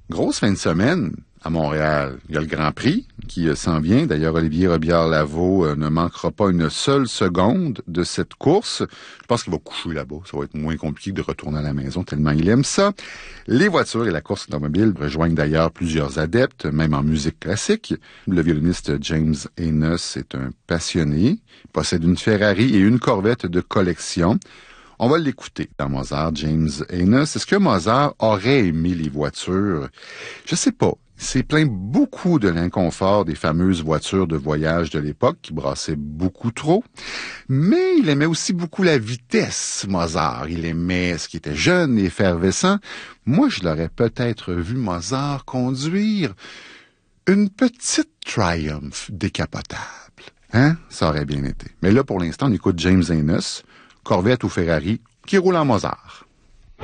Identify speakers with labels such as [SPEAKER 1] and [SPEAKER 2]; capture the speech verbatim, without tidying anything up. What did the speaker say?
[SPEAKER 1] Grosse fin de semaine à Montréal. Il y a le Grand Prix qui euh, s'en vient. D'ailleurs, Olivier Robillard-Lavaux euh, ne manquera pas une seule seconde de cette course. Je pense qu'il va coucher là-bas. Ça va être moins compliqué de retourner à la maison tellement il aime ça. Les voitures et la course automobile rejoignent d'ailleurs plusieurs adeptes, même en musique classique. Le violoniste James Haynes est un passionné. Il possède une Ferrari et une Corvette de collection. On va l'écouter dans Mozart, James Haynes. Est-ce que Mozart aurait aimé les voitures? Je sais pas. Il s'est plaint beaucoup de l'inconfort des fameuses voitures de voyage de l'époque qui brassaient beaucoup trop. Mais il aimait aussi beaucoup la vitesse, Mozart. Il aimait ce qui était jeune et effervescent. Moi, je l'aurais peut-être vu Mozart conduire une petite Triumph décapotable. Hein? Ça aurait bien été. Mais là, pour l'instant, on écoute James Haynes, Corvette ou Ferrari, qui roule en Mozart.